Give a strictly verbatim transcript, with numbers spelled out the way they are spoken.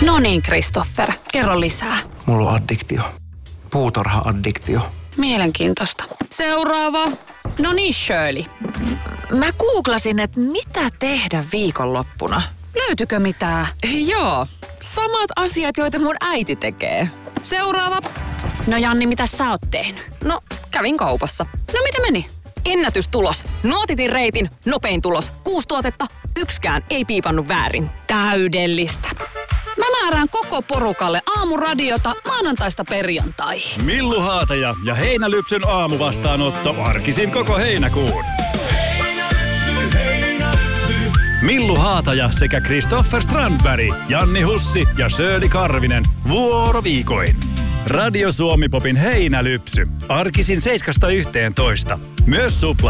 No niin, Christopher, kerro lisää. Mulla on addiktio. Puutarha-addiktio. Mielenkiintoista. Seuraava. No niin, Shirley. Mä googlasin, että mitä tehdä viikonloppuna. Löytyykö mitään? Joo, samat asiat, joita mun äiti tekee. Seuraava. No Janni, mitä sä oot tehnyt? No, kävin kaupassa. No mitä meni? Ennätystulos. Nuotitin reitin, nopein tulos. Kuusi tuotetta, yksikään ei piipannut väärin. Täydellistä. Mä määrään koko porukalle aamuradiota maanantaista perjantaihin. Millu Haataja ja Heinälypsyn aamuvastaanotto arkisin koko heinäkuun. Heinälypsy, Heinälypsy. Millu Haataja sekä Christopher Strandberg, Janni Hussi ja Shirley Karvinen vuoroviikoin. Radio Suomi Popin Heinälypsy. Arkisin seiskasta yhteentoista. Myös Supla